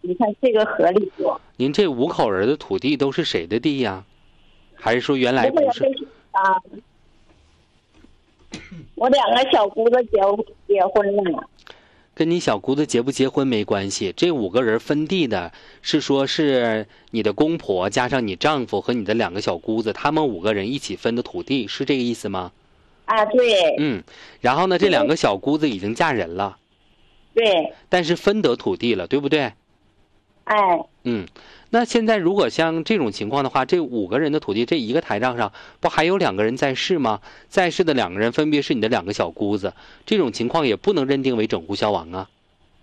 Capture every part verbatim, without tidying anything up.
你看这个合理不？ 您这五口人的土地都是谁的地呀？还是说原来不是？ 啊，我两个小姑子结结婚了。 跟你小姑子结不结婚没关系，这五个人分地的是说是你的公婆加上你丈夫和你的两个小姑子，他们五个人一起分的土地，是这个意思吗？ 啊，对。 嗯，然后呢，这两个小姑子已经嫁人了。 对。 但是分得土地了，对不对？ 哎。 嗯，那现在如果像这种情况的话，这五个人的土地，这一个台账上不还有两个人在世吗？在世的两个人分别是你的两个小姑子，这种情况也不能认定为整户消亡啊。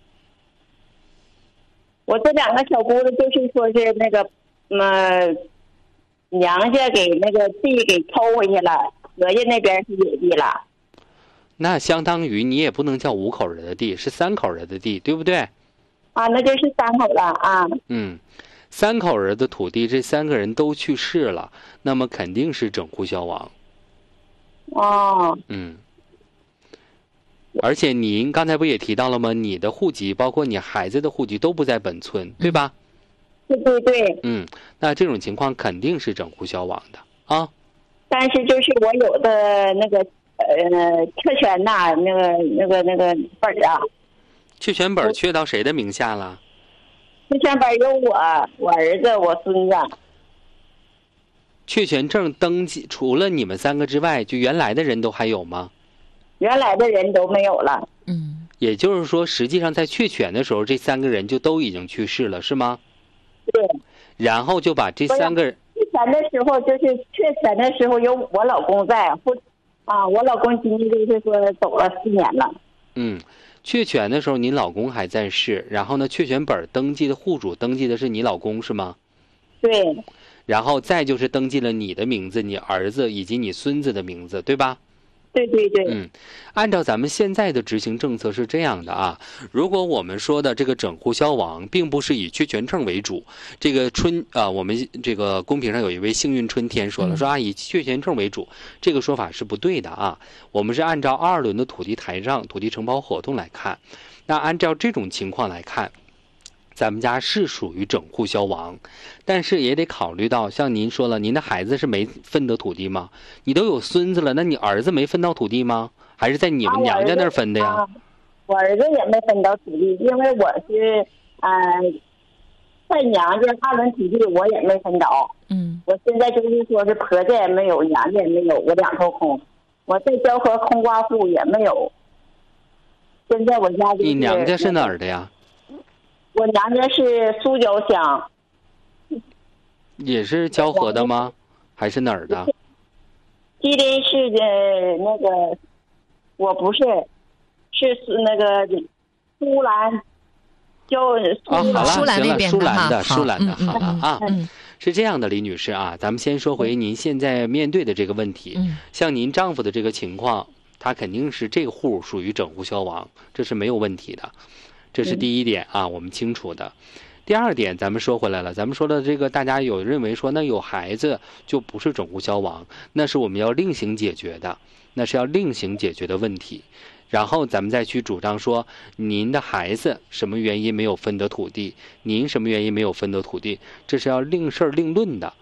我这两个小姑子就是说是那个，嗯，娘家给那个地给抽回去了，婆家那边是有地了。 那相当于你也不能叫五口人的地，是三口人的地，对不对？ 啊，那就是三口了啊。 嗯，三口人的土地，这三个人都去世了，那么肯定是整户消亡。 哦。 嗯。而且您刚才不也提到了吗？你的户籍，包括你孩子的户籍都不在本村，对吧？ 对对对。 嗯，那这种情况肯定是整户消亡的啊。 但是就是我有的那个呃特权呐，那个那个那个本儿啊。 确权本确到谁的名下了？ 确权本有我、我儿子、我孙子。 确权证登记除了你们三个之外，就原来的人都还有吗？ 原来的人都没有了。 嗯， 也就是说，实际上在确权的时候，这三个人就都已经去世了，是吗？ 对。 然后就把这三个人确权的时候，就是确权的时候有我老公在，不啊，我老公今年就是说走了四年了。 嗯。确权的时候，您老公还在世，然后呢，确权本登记的户主登记的是你老公，是吗？ 对。 然后再就是登记了你的名字、你儿子以及你孙子的名字，对吧？ 对对对。 嗯，按照咱们现在的执行政策是这样的啊，如果我们说的这个整户消亡，并不是以确权证为主，这个春啊，我们这个公屏上有一位幸运春天说了，说啊以确权证为主，这个说法是不对的啊。我们是按照二轮的土地台账、土地承包合同来看，那按照这种情况来看，咱们家是属于整户消亡，但是也得考虑到，像您说了，您的孩子是没分得土地吗？你都有孙子了，那你儿子没分到土地吗？还是在你们娘家那儿分的呀？ 啊、我儿子也没分到土地，因为我是呃在娘家二轮土地我也没分到。 嗯， 我现在就是说是婆家也没有，娘家也没有，我两头空。我在蛟河空瓜户也没有。现在我家就是。 你娘家是哪儿的呀？ 我娘家是苏州乡。 也是蛟河的吗？还是哪儿的？ 吉林市的那个，我不是，是那个苏兰，就啊，好了， 舒兰那边的舒兰的， 哈舒兰的， 嗯好了啊。 嗯， 是这样的，李女士啊，咱们先说回您现在面对的这个问题。 嗯， 像您丈夫的这个情况，他肯定是这个户属于整户消亡，这是没有问题的。这是第一点啊，我们清楚的。第二点，咱们说回来了，咱们说的这个，大家有认为说，那有孩子就不是整户消亡，那是我们要另行解决的，那是要另行解决的问题。然后咱们再去主张说，您的孩子什么原因没有分得土地，您什么原因没有分得土地，这是要另事儿另论的。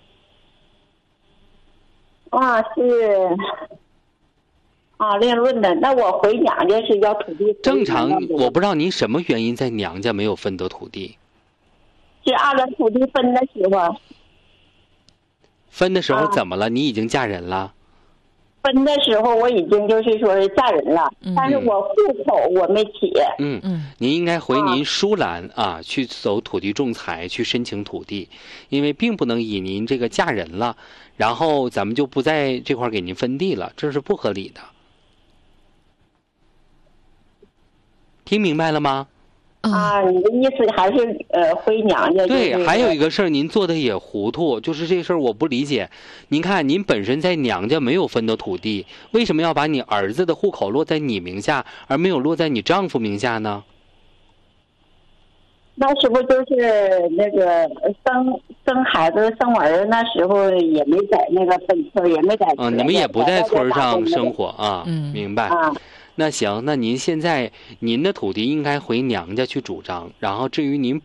啊，是。啊，另论的。那我回娘家是要土地。 正常，我不知道您什么原因在娘家没有分得土地。 是二轮土地分的时候。 分的时候啊怎么了？你已经嫁人了。 分的时候我已经就是说是嫁人了， 嗯、 但是我户口我没起。 嗯嗯， 您应该回您舒兰啊，去走土地仲裁去申请土地，因为并不能以您这个嫁人了，然后咱们就不在这块给您分地了，这是不合理的。听明白了吗？ 啊，你的意思还是呃回娘家？ 对， 就是、 还有一个事儿您做的也糊涂，就是这事儿我不理解。您看，您本身在娘家没有分的土地，为什么要把你儿子的户口落在你名下，而没有落在你丈夫名下呢？ 那时候就是那个生生孩子生儿那时候也没在那个本村，也没在。 嗯、啊，你们也不在村上生活啊？ 嗯， 明白。 啊。 那行，那您现在您的土地应该回娘家去主张，然后至于您